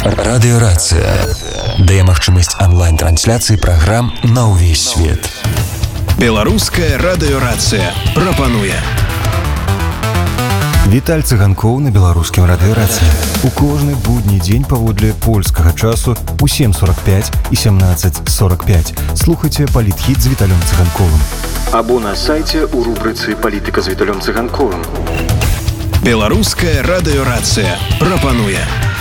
Радыёрацыя дае магчымасць онлайн-трансляцыі праграм на ўвесь свет. Беларуская радыёрацыя прапануе. Віталь Цыганкоў на беларускім радыёрацыі. У кожны будні дзень паводле польскага часу у 7:45 і 17:45. Слухайце палітхіт з Віталем Цыганковым. Або на сайце у рубрыцы «Палітыка з Віталем Цыганковым». Беларуская радыёрацыя прапануе.